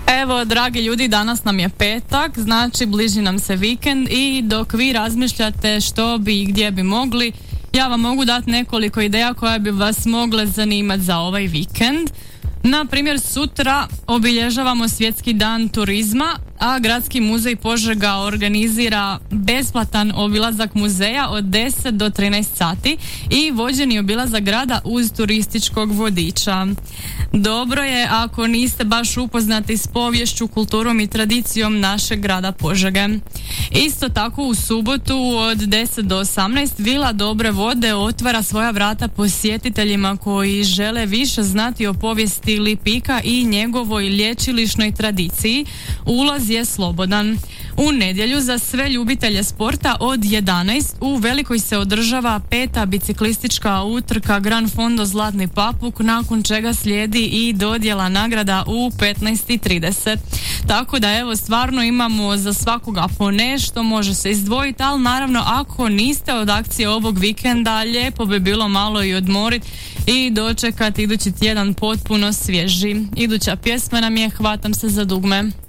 Evo, dragi ljudi, danas nam je petak, znači bliži nam se vikend i dok vi razmišljate što bi i gdje bi mogli, ja vam mogu dati nekoliko ideja koje bi vas mogle zanimati za ovaj vikend. Na primjer, sutra obilježavamo Svjetski dan turizma, a Gradski muzej Požega organizira besplatan obilazak muzeja od 10 do 13 sati i vođeni obilazak grada uz turističkog vodiča. Dobro je ako niste baš upoznati s poviješću, kulturom i tradicijom našeg grada Požege. Isto tako u subotu od 10 do 18 Vila Dobre vode otvara svoja vrata posjetiteljima koji žele više znati o povijesti Lipika i njegovoj lječilišnoj tradiciji. Ulaz je slobodan. U nedjelju za sve ljubitelje sporta od 11 u Velikoj se održava 5. biciklistička utrka Gran Fondo Zlatni papuk, nakon čega slijedi i dodjela nagrada u 15:30. Tako da evo, stvarno imamo za svakoga po nešto, može se izdvojiti, ali naravno ako niste od akcije ovog vikenda, lijepo bi bilo malo i odmoriti i dočekati idući tjedan potpuno svježi. Iduća pjesma nam je Hvatam se za dugme.